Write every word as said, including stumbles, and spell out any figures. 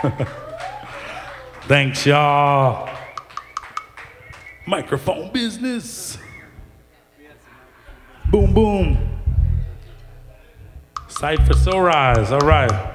Thanks, y'all. Microphone business. Boom, boom. Cypher So Rise, all right.